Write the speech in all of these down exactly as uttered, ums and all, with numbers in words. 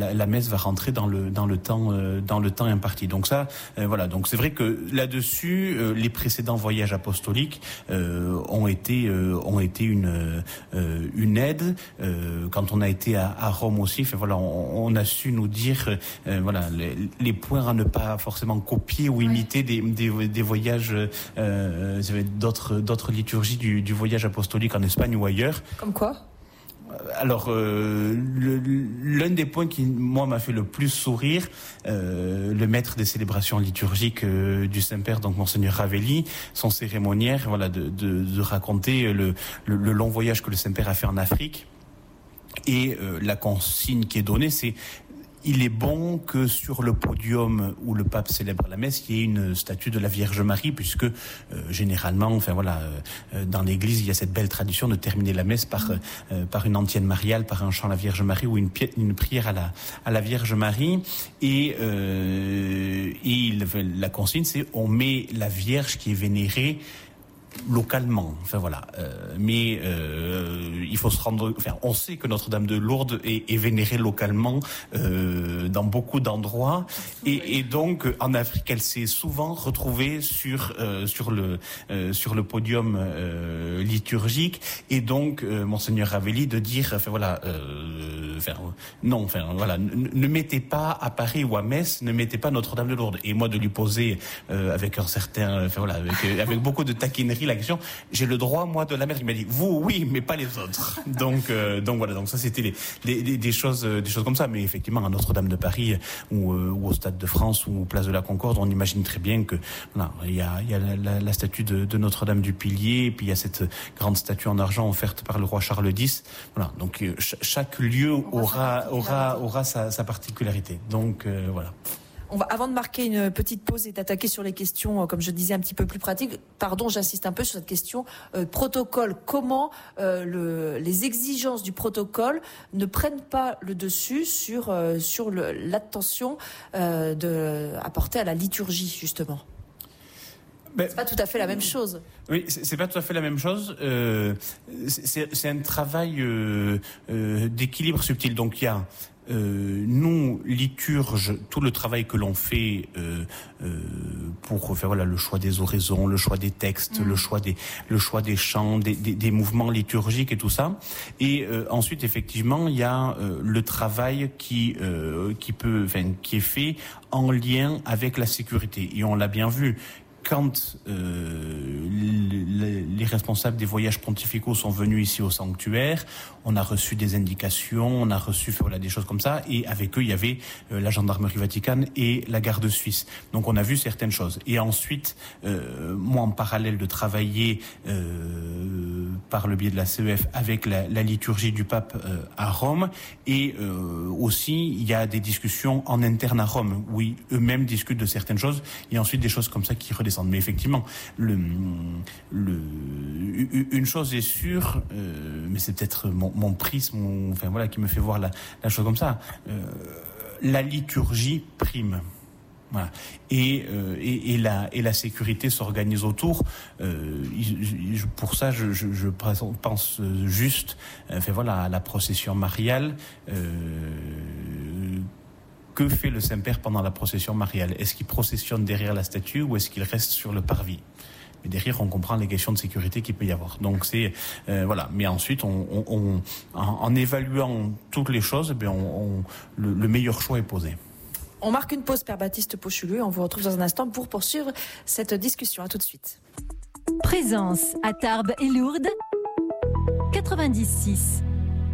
la, la messe va rentrer dans le dans le temps euh, dans le temps imparti. Donc ça, euh, voilà. Donc c'est vrai que là-dessus, euh, les précédents voyages apostoliques euh, ont été euh, ont été une euh, une aide. Euh, quand on a été à, à Rome aussi, enfin, voilà, on, on a su nous dire euh, voilà les, les points à ne pas forcément copier ou imiter des des, des voyages euh, d'autres d'autres liturgies du, du voyage apostolique en Espagne ou ailleurs. Comme quoi? Alors, euh, le, l'un des points qui, moi, m'a fait le plus sourire, euh, le maître des célébrations liturgiques euh, du Saint-Père, donc Monseigneur Ravelli, son cérémoniaire, voilà, de, de, de raconter le, le, le long voyage que le Saint-Père a fait en Afrique. Et euh, la consigne qui est donnée, c'est il est bon que sur le podium où le pape célèbre la messe, il y ait une statue de la Vierge Marie, puisque euh, généralement, enfin voilà, euh, dans l'Église, il y a cette belle tradition de terminer la messe par euh, par une antienne mariale, par un chant à la Vierge Marie ou une, pi- une prière à la à la Vierge Marie. Et euh, et il, la consigne, c'est on met la Vierge qui est vénérée localement, enfin voilà. Euh, mais euh, il faut se rendre. Enfin, on sait que Notre-Dame de Lourdes est, est vénérée localement euh, dans beaucoup d'endroits, et, et donc en Afrique, elle s'est souvent retrouvée sur euh, sur le euh, sur le podium euh, liturgique, et donc euh, Monseigneur Ravelli de dire, enfin voilà, euh, enfin non, enfin voilà, ne, ne mettez pas à Paris ou à Metz, ne mettez pas Notre-Dame de Lourdes. Et moi de lui poser euh, avec un certain, enfin voilà, avec avec beaucoup de taquinerie la question, j'ai le droit moi de la mettre. Il m'a dit vous oui mais pas les autres. Donc euh, donc voilà, donc ça c'était les, les, les, des choses des choses comme ça. Mais effectivement à Notre-Dame de Paris ou, euh, ou au Stade de France ou Place de la Concorde, on imagine très bien que voilà, il y a il y a la, la, la statue de, de Notre-Dame du Pilier, et puis il y a cette grande statue en argent offerte par le roi Charles X. Voilà, donc euh, ch- chaque lieu aura aura aura sa, sa particularité. Donc euh, voilà. On va, avant de marquer une petite pause et d'attaquer sur les questions, comme je disais, un petit peu plus pratiques, pardon, j'insiste un peu sur cette question, euh, protocole. Comment euh, le, les exigences du protocole ne prennent pas le dessus sur, euh, sur le, l'attention euh, de, apportée à la liturgie, justement? Ben, c'est pas tout à fait la même chose. Oui, c'est, c'est pas tout à fait la même chose. Euh, c'est, c'est un travail euh, euh, d'équilibre subtil. Donc il y a Euh, nous, liturges, tout le travail que l'on fait euh, euh, pour faire voilà le choix des oraisons, le choix des textes, mmh. le choix des le choix des chants, des, des, des mouvements liturgiques et tout ça. Et euh, ensuite, effectivement, il y a euh, le travail qui euh, qui peut, enfin, qui est fait en lien avec la sécurité. Et on l'a bien vu. Quand euh, les, les responsables des voyages pontificaux sont venus ici au sanctuaire, on a reçu des indications, on a reçu voilà, des choses comme ça, et avec eux il y avait euh, la gendarmerie vaticane et la garde suisse. Donc on a vu certaines choses. Et ensuite, euh, moi en parallèle de travailler euh, par le biais de la C E F avec la, la liturgie du pape euh, à Rome, et euh, aussi il y a des discussions en interne à Rome, où ils, eux-mêmes discutent de certaines choses, et ensuite des choses comme ça qui redescendent. Mais effectivement, le, le, une chose est sûre, euh, mais c'est peut-être mon, mon prisme, mon, enfin voilà, qui me fait voir la, la chose comme ça. Euh, la liturgie prime. Voilà. Et, euh, et, et, la, et la sécurité s'organise autour. Euh, je, pour ça, je, je, je pense juste, enfin voilà, à la procession mariale. Euh, Que fait le Saint-Père pendant la procession mariale? Est-ce qu'il processionne derrière la statue ou est-ce qu'il reste sur le parvis? Mais derrière, on comprend les questions de sécurité qu'il peut y avoir. Donc c'est euh, voilà. Mais ensuite, on, on, on en, en évaluant toutes les choses, ben on, on, le, le meilleur choix est posé. On marque une pause, Père Baptiste Pochulu. On vous retrouve dans un instant pour poursuivre cette discussion. À tout de suite. Présence à Tarbes et Lourdes, quatre-vingt-dix six.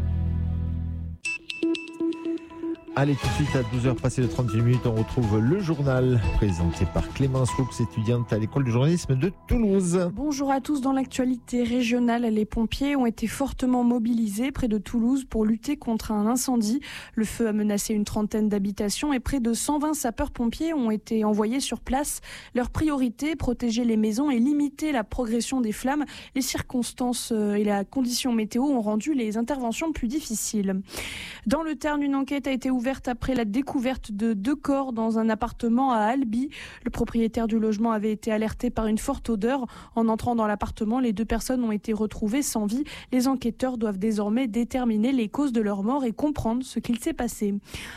Allez, tout de suite à douze heures passées de trente-huit minutes, on retrouve le journal présenté par Clémence Roux, étudiante à l'école de journalisme de Toulouse. Bonjour à tous. Dans l'actualité régionale, les pompiers ont été fortement mobilisés près de Toulouse pour lutter contre un incendie. Le feu a menacé une trentaine d'habitations et près de cent vingt sapeurs-pompiers ont été envoyés sur place. Leur priorité, protéger les maisons et limiter la progression des flammes. Les circonstances et la condition météo ont rendu les interventions plus difficiles. Dans le Tarn, une enquête a été ouverte après la découverte de deux corps dans un appartement à Albi. Le propriétaire du logement avait été alerté par une forte odeur. En entrant dans l'appartement, les deux personnes ont été retrouvées sans vie. Les enquêteurs doivent désormais déterminer les causes de leur mort et comprendre ce qu'il s'est passé.